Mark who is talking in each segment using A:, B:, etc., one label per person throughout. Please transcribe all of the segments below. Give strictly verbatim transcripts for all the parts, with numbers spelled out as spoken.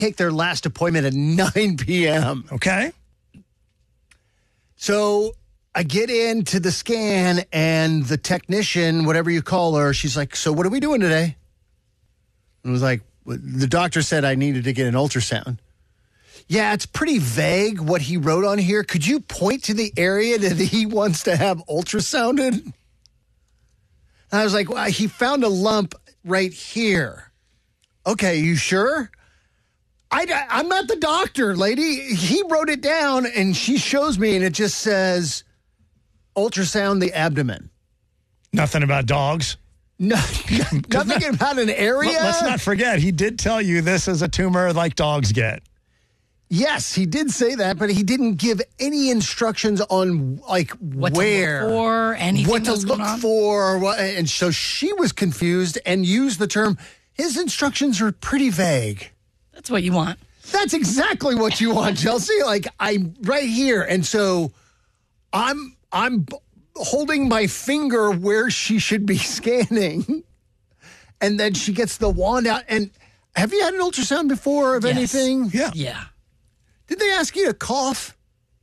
A: take their last appointment at nine p.m.
B: Okay.
A: So I get into the scan, and the technician, whatever you call her, she's like, so what are we doing today? And I was like, the doctor said I needed to get an ultrasound. Yeah, it's pretty vague what he wrote on here. Could you point to the area that he wants to have ultrasounded? And I was like, well, he found a lump right here. Okay, you sure? I, I'm not the doctor, lady. He wrote it down, and she shows me, and it just says ultrasound the abdomen.
B: Nothing about dogs?
A: No, nothing about an area?
B: Let's not forget, he did tell you this is a tumor like dogs get.
A: Yes, he did say that, but he didn't give any instructions on, like,
C: what
A: where.
C: to look for, anything
A: What to
C: that's
A: look
C: going on.
A: for. What, and so she was confused and used the term, his instructions are pretty vague.
C: That's what you want.
A: That's exactly what you want, Chelsea. Like, I'm right here. And so I'm I'm holding my finger where she should be scanning. And then she gets the wand out. And have you had an ultrasound before of
C: Yes.
A: anything?
B: Yeah.
C: Yeah.
A: Did they ask you to cough?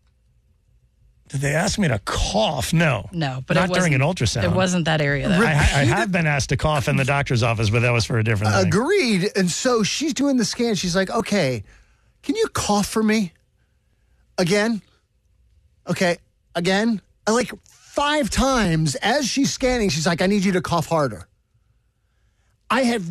B: Did they ask me to cough? No.
C: No, but
B: not
C: it
B: during an
C: wasn't-
B: ultrasound.
C: It wasn't that area. Though.
B: I, I have been asked to cough in the doctor's office, but that was for a different thing.
A: Agreed. And so she's doing the scan. She's like, okay, can you cough for me? Again? Okay, again? And like five times as she's scanning, she's like, I need you to cough harder. I have...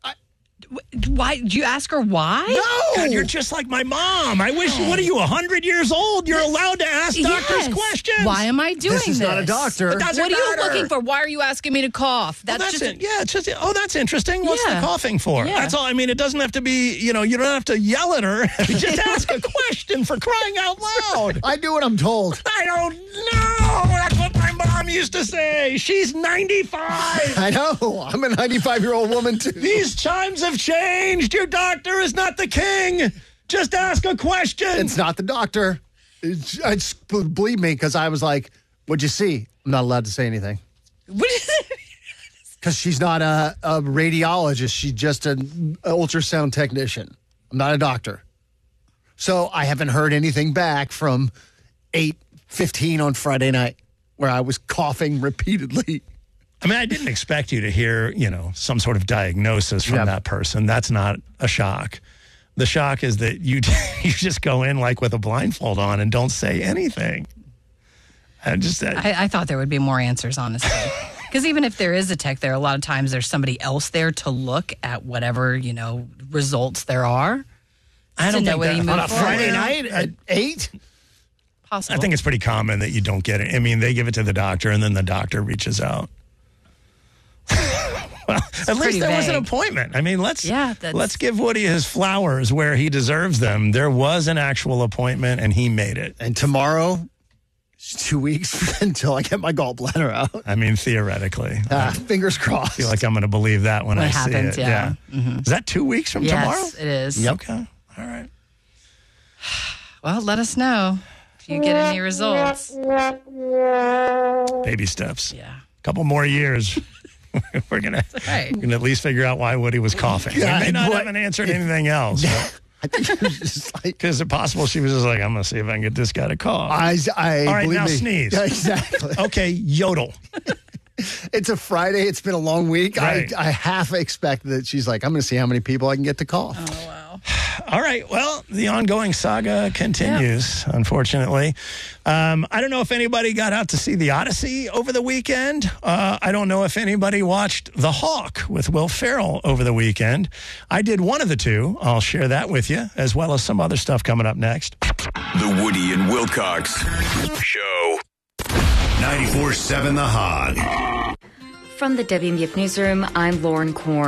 C: Why? Did you ask her why?
A: No!
B: God, you're just like my mom. I wish, what are you, one hundred years old? You're allowed to ask doctors
C: Yes.
B: questions.
C: Why am I doing
A: This
C: this?
A: is not a doctor.
B: It doesn't
C: What are you
B: matter.
C: looking for? Why are you asking me to cough?
B: Well,
C: That's,
B: that's
C: just
B: it. Yeah, it's just, oh, that's interesting. What's
C: Yeah.
B: the coughing for?
C: Yeah.
B: That's all. I mean, it doesn't have to be, you know, you don't have to yell at her. Just ask a question for crying out loud.
A: I do what I'm told.
B: I don't know. That's what my mom used to say. She's ninety-five.
A: I know. I'm a ninety-five-year-old woman, too.
B: These times have changed. Your doctor is not the king. Just ask a question.
A: It's not the doctor. It's, it's, believe me, because I was like, what'd you see? I'm not allowed to say anything.
C: What is it?
A: Because she's not a, a radiologist. She's just an ultrasound technician. I'm not a doctor. So I haven't heard anything back from eight fifteen on Friday night where I was coughing repeatedly.
B: I mean, I didn't expect you to hear, you know, some sort of diagnosis from
A: Yeah.
B: that person. That's not a shock. The shock is that you you just go in like with a blindfold on and don't say anything. I just uh,
C: I, I thought there would be more answers, honestly. Because even if there is a tech there, a lot of times there's somebody else there to look at whatever, you know, results there are.
B: I don't
C: to know
B: think
C: whether
B: that-
C: you
B: on
C: move
B: a
C: forward.
A: Friday
C: Yeah.
A: night at eight?
C: Possible.
B: I think it's pretty common that you don't get it. I mean, they give it to the doctor and then the doctor reaches out. Well, at least
C: pretty
B: there was an
C: vague.
B: appointment. I mean, let's
C: Yeah, that's-
B: let's give Woody his flowers where he deserves them. There was an actual appointment and he made it.
A: And tomorrow, it's two weeks until I get my gallbladder out.
B: I mean, theoretically.
A: Ah, fingers crossed.
B: I feel like I'm going to believe that when
C: When
B: I
C: it happens,
B: see it.
C: yeah. Mm-hmm.
B: Is that two weeks from
C: yes,
B: tomorrow?
C: it is.
B: Okay. All right.
C: Well, let us know if you get any results.
B: Baby steps.
C: Yeah.
B: Couple more years. We're going
C: right.
B: to at least figure out why Woody was coughing.
A: God,
B: we may not
A: what-
B: haven't answered anything else. But
A: I think it was just like,
B: is it possible she was just like, I'm going to see if I can get this guy to cough?
A: I, I
B: All right,
A: believe
B: now
A: me.
B: sneeze.
A: Yeah, exactly.
B: Okay, yodel.
A: It's a Friday. It's been a long week.
B: Right.
A: I, I half expect that she's like, I'm going to see how many people I can get to cough.
C: Oh, wow.
B: All right. Well, the ongoing saga continues, unfortunately. Um, I don't know if anybody got out to see The Odyssey over the weekend. Uh, I don't know if anybody watched The Hawk with Will Ferrell over the weekend. I did one of the two. I'll share that with you, as well as some other stuff coming up next.
D: The Woody and Wilcox Show. ninety-four seven The Hog.
E: From the W M B F Newsroom, I'm Lauren Korn.